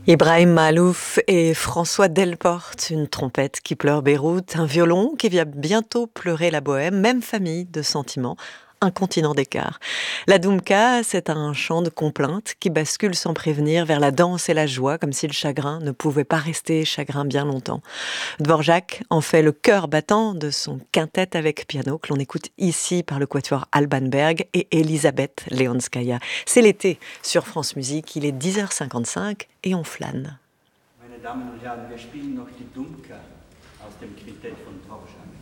Ibrahim Malouf et François Delporte, une trompette qui pleure Beyrouth, un violon qui vient bientôt pleurer la Bohème, même famille de sentiments, un continent d'écart. La Doumka, c'est un chant de complainte qui bascule sans prévenir vers la danse et la joie, comme si le chagrin ne pouvait pas rester chagrin bien longtemps. Dvorak en fait le cœur battant de son quintet avec piano que l'on écoute ici par le quatuor Alban Berg et Elisabeth Leonskaya. C'est l'été sur France Musique, il est 10h55 et on flâne. Meine Damen und Herren, wir spielen noch die Dumka aus dem Quintett von Dvorak.